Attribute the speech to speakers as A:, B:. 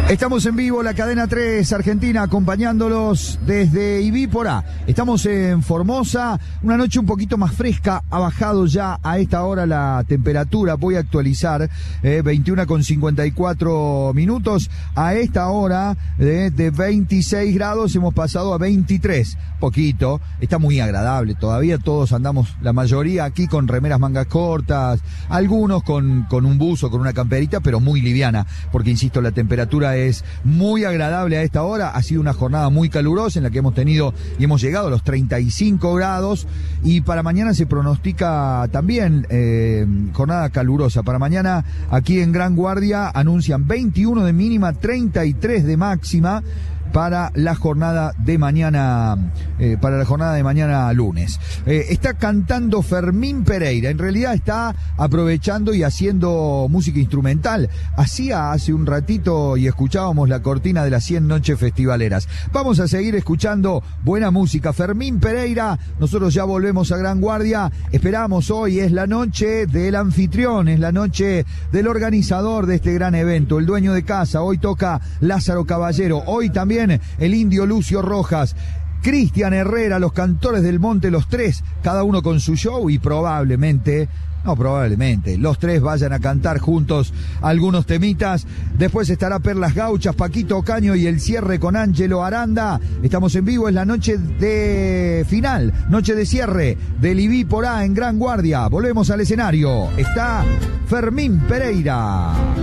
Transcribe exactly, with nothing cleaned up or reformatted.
A: Estamos en vivo, la cadena tres Argentina, acompañándolos desde Ibípora. Estamos en Formosa, una noche un poquito más fresca, ha bajado ya a esta hora la temperatura, voy a actualizar, eh, veintiuno con cincuenta y cuatro minutos, a esta hora eh, de veintiséis grados hemos pasado a veintitrés, poquito, está muy agradable, todavía todos andamos, la mayoría aquí con remeras mangas cortas, algunos con, con un buzo, con una camperita, pero muy liviana, porque insisto, la temperatura es es muy agradable a esta hora. Ha sido una jornada muy calurosa en la que hemos tenido y hemos llegado a los treinta y cinco grados, y para mañana se pronostica también eh, jornada calurosa. Para mañana aquí en Gran Guardia anuncian veintiuno de mínima, treinta y tres de máxima para la jornada de mañana, eh, para la jornada de mañana lunes. Eh, está cantando Fermín Pereira, en realidad está aprovechando y haciendo música instrumental. Hacía hace un ratito y escuchábamos la cortina de las cien noches festivaleras. Vamos a seguir escuchando buena música. Fermín Pereira, nosotros ya volvemos a Gran Guardia. Esperamos, hoy es la noche del anfitrión, es la noche del organizador de este gran evento, el dueño de casa. Hoy toca Lázaro Caballero, hoy también el Indio Lucio Rojas, Cristian Herrera, los Cantores del Monte, los tres, cada uno con su show, y probablemente, no probablemente, los tres vayan a cantar juntos algunos temitas. Después estará Perlas Gauchas, Paquito Ocaño y el cierre con Ángelo Aranda. Estamos en vivo, es la noche de final, noche de cierre del Ibípora en Gran Guardia. Volvemos al escenario, está Fermín Pereira.